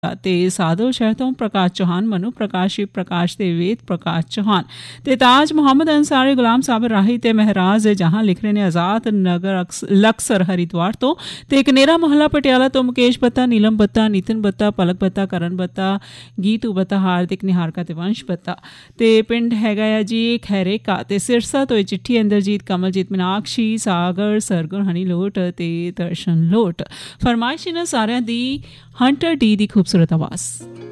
ਤੇ ਸਾਦੋ ਸ਼ਹਿਰ ਤੋਂ ਪ੍ਰਕਾਸ਼ ਚੌਹਾਨ, ਮਨੂ ਪ੍ਰਕਾਸ਼, ਸ਼ਿਵ ਪ੍ਰਕਾਸ਼ ਤੇ ਵੇਦ ਪ੍ਰਕਾਸ਼ ਚੌਹਾਨ ਤੇ ਤਾਜ ਮੁਹੰਮਦ ਅੰਸਾਰੀ, ਗੁਲਾਮ ਸਾਬਰ ਰਾਹੀ ਤੇ ਮਹਿਰਾਜ ਜਹਾਂ ਲਿਖ ਰਹੇ ਨੇ ਆਜ਼ਾਦ ਨਗਰ ਲਕਸਰ ਹਰਿਦੁਆਰ ਤੋਂ ਤੇ ਕਨੇਰਾ ਮੁਹੱਲਾ ਪਟਿਆਲਾ ਤੋਂ ਮੁਕੇਸ਼ ਬੱਤਾ, ਨੀਲਮ ਬੱਤਾ, ਨਿਤਨ ਬੱਤਾ, ਪਲਕ ਬੱਤਾ, ਕਰਨ ਬੱਤਾ, ਗੀਤੂ ਬੱਤਾ, ਹਾਰਦਿਕ ਨਿਹਾਰਕਾ ਤੇ ਵੰਸ਼ ਬੱਤਾ ਤੇ ਪਿੰਡ ਹੈਗਾ ਆ ਜੀ ਖੈਰੇਕਾ ਤੇ ਸਿਰਸਾ ਤੋਂ ਇਹ ਚਿੱਠੀ ਇੰਦਰਜੀਤ, ਕਮਲਜੀਤ, ਮੀਨਾਕਸ਼ੀ, ਸਾਗਰ, ਸਰਗੁਣ, ਹਨੀ ਲੋਟ ਤੇ ਦਰਸ਼ਨ ਲੋਟ। ਫਰਮਾਇਸ਼ ਇਹਨਾਂ ਸਾਰਿਆਂ ਦੀ ਹੰਟਰ ਡੀ ਦੀ ਖੂਬਸੂਰਤ ਆਵਾਜ਼।